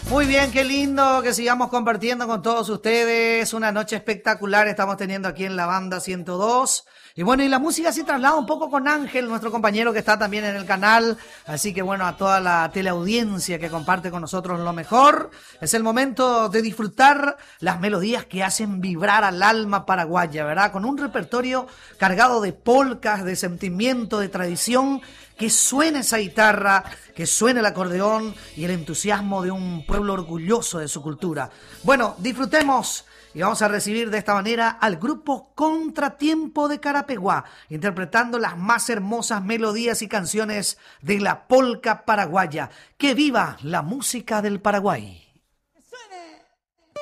Muy bien, qué lindo que sigamos compartiendo con todos ustedes. Una noche espectacular estamos teniendo aquí en la banda 102. Y bueno, y la música se traslada un poco con Ángel, nuestro compañero que está también en el canal. Así que bueno, a toda la teleaudiencia que comparte con nosotros lo mejor. Es el momento de disfrutar las melodías que hacen vibrar al alma paraguaya, ¿verdad? Con un repertorio cargado de polcas, de sentimiento, de tradición. Que suene esa guitarra, que suene el acordeón y el entusiasmo de un pueblo orgulloso de su cultura. Bueno, disfrutemos y vamos a recibir de esta manera al grupo Contratiempo de Carapeguá, interpretando las más hermosas melodías y canciones de la polca paraguaya. ¡Que viva la música del Paraguay!